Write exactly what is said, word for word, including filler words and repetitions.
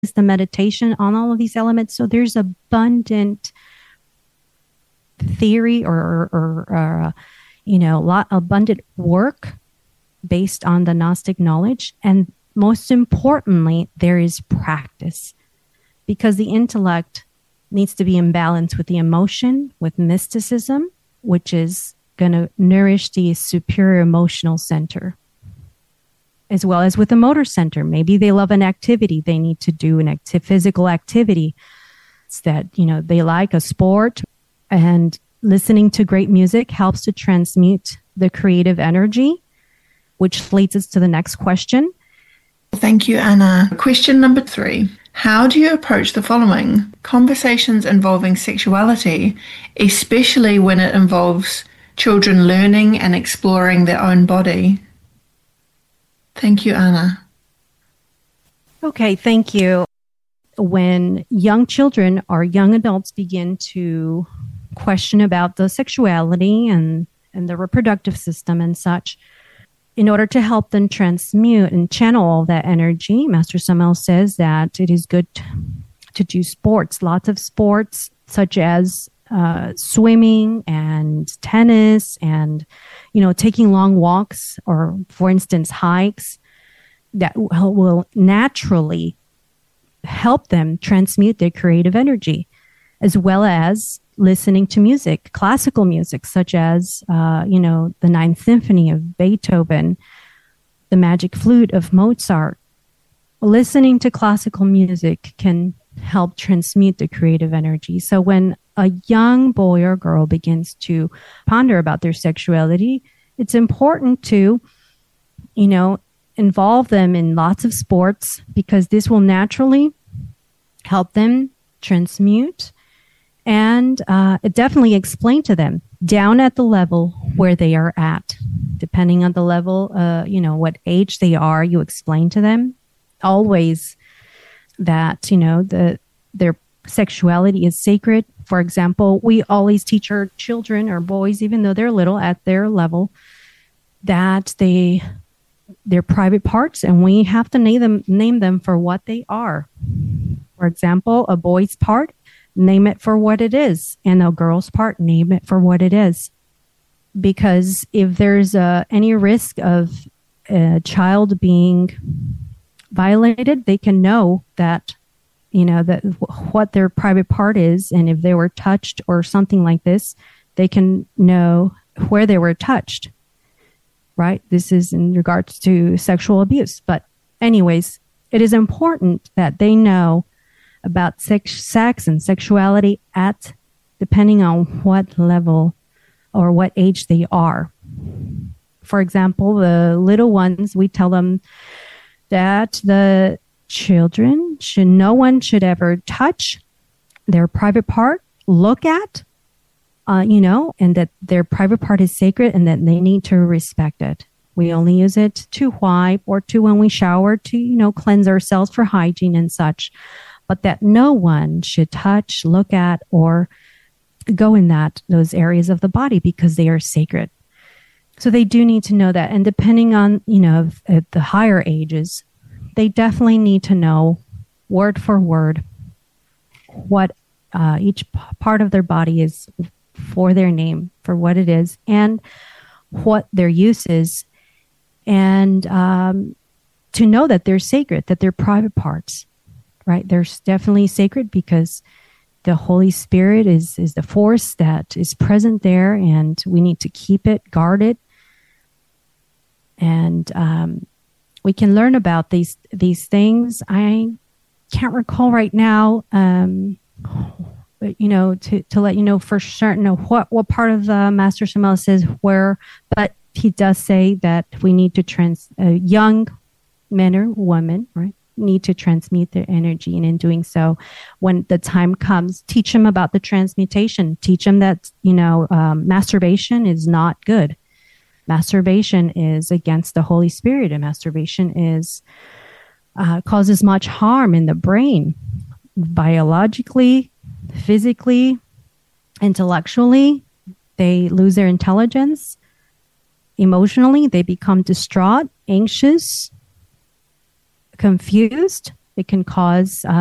the meditation on all of these elements. So there's abundant theory or, or, or uh, you know, lot abundant work based on the Gnostic knowledge. And most importantly, there is practice, because the intellect needs to be in balance with the emotion, with mysticism, which is going to nourish the superior emotional center, as well as with the motor center. Maybe they love an activity. They need to do an active physical activity. It's that, you know, they like a sport, and listening to great music helps to transmute the creative energy, which leads us to the next question. Thank you, Anna. Question number three. How do you approach the following? Conversations involving sexuality, especially when it involves children learning and exploring their own body. Thank you, Anna. Okay, thank you. When young children or young adults begin to question about the sexuality and, and the reproductive system and such, in order to help them transmute and channel all that energy, Master Samael says that it is good to do sports, lots of sports, such as uh, swimming and tennis and, you know, taking long walks or, for instance, hikes that will, will naturally help them transmute their creative energy, as well as listening to music, classical music, such as, uh, you know, the Ninth Symphony of Beethoven, the Magic Flute of Mozart. Listening to classical music can help transmute the creative energy. So when a young boy or girl begins to ponder about their sexuality, it's important to, you know, involve them in lots of sports, because this will naturally help them transmute. And uh, it definitely explain to them down at the level where they are at, depending on the level, uh, you know, what age they are, you explain to them always that, you know, the their sexuality is sacred. For example, we always teach our children or boys, even though they're little, at their level, that they, they're private parts, and we have to name them, name them for what they are. For example, a boy's part, name it for what it is, and a girl's part, name it for what it is. Because if there's uh, any risk of a child being violated, they can know that, you know, that what their private part is, and if they were touched or something like this, they can know where they were touched, right? This is in regards to sexual abuse. But anyways, it is important that they know about sex, sex and sexuality at, depending on what level or what age they are. For example, the little ones, we tell them that the children should, no one should ever touch their private part, look at, uh, you know, and that their private part is sacred and that they need to respect it. We only use it to wipe or to, when we shower, to, you know, cleanse ourselves for hygiene and such. But that no one should touch, look at, or go in that those areas of the body, because they are sacred. So they do need to know that. And depending on, you know, at the higher ages, they definitely need to know word for word what uh, each p- part of their body is for their name, for what it is, and what their use is. And um, to know that they're sacred, that they're private parts. Right? They're definitely sacred because the Holy Spirit is, is the force that is present there, and we need to keep it, guard it. And um, we can learn about these these things. I can't recall right now, um, but, you know, to, to let you know for certain what, what part of uh, Master Samael says where, but he does say that we need to trans, uh, young men or women, right? need to transmute their energy, and in doing so, when the time comes, teach them about the transmutation. Teach them that, you know, um, masturbation is not good. Masturbation is against the Holy Spirit, and masturbation is uh, causes much harm in the brain, biologically, physically, intellectually. They lose their intelligence. Emotionally, they become distraught, anxious, confused, It can cause